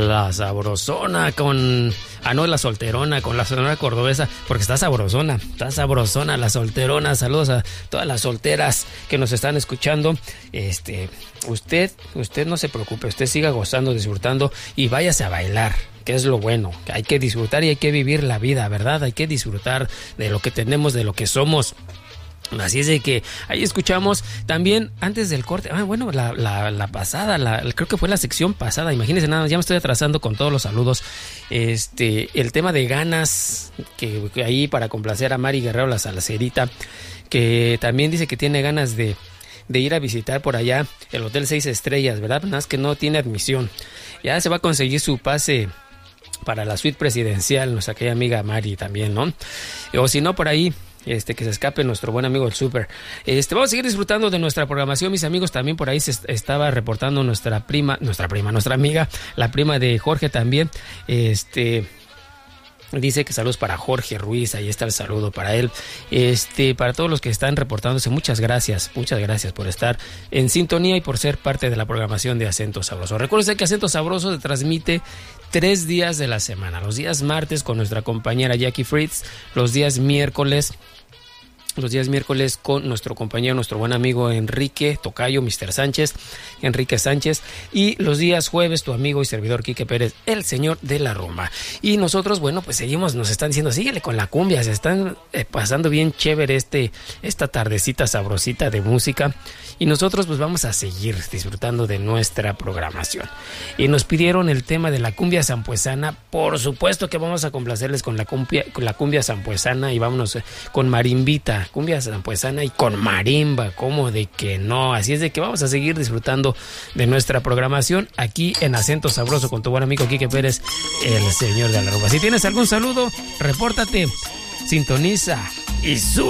la sabrosona con... no, la solterona con la sonora cordobesa, porque está sabrosona la solterona. Saludos a todas las solteras que nos están escuchando. Usted no se preocupe, usted siga gozando, disfrutando y váyase a bailar, que es lo bueno. Hay que disfrutar y hay que vivir la vida, ¿verdad? Hay que disfrutar de lo que tenemos, de lo que somos. Así es de que ahí escuchamos también antes del corte. La pasada, creo que fue la sección pasada. Imagínense nada, ya me estoy atrasando con todos los saludos. El tema de ganas, que ahí para complacer a Mari Guerrero, la salacerita, que también dice que tiene ganas de ir a visitar por allá el Hotel 6 Estrellas, ¿verdad? Nada más que no tiene admisión. Ya se va a conseguir su pase para la suite presidencial, nuestra querida amiga Mari también, ¿no? O si no, por ahí que se escape nuestro buen amigo el Super. Vamos a seguir disfrutando de nuestra programación, mis amigos. También por ahí se estaba reportando nuestra amiga, la prima de Jorge también. Dice que saludos para Jorge Ruiz, ahí está el saludo para él. Para todos los que están reportándose, muchas gracias por estar en sintonía y por ser parte de la programación de Acento Sabroso. Recuerden que Acento Sabroso se transmite 3 días de la semana: los días martes con nuestra compañera Jackie Fritz, los días miércoles con nuestro compañero, nuestro buen amigo Enrique Tocayo, Enrique Sánchez, y los días jueves tu amigo y servidor Quique Pérez, el señor de la rumba. Y nosotros, bueno, pues seguimos, nos están diciendo, síguele con la cumbia, se están pasando bien chévere esta tardecita sabrosita de música, y nosotros pues vamos a seguir disfrutando de nuestra programación. Y nos pidieron el tema de la cumbia sampuesana. Por supuesto que vamos a complacerles con la cumbia sampuesana, y vámonos con marimbita, cumbia sampuesana y con marimba, ¿cómo de que no? Así es de que vamos a seguir disfrutando de nuestra programación aquí en Acento Sabroso con tu buen amigo Quique Pérez, el señor de la rumba. Si tienes algún saludo, repórtate, sintoniza y sube.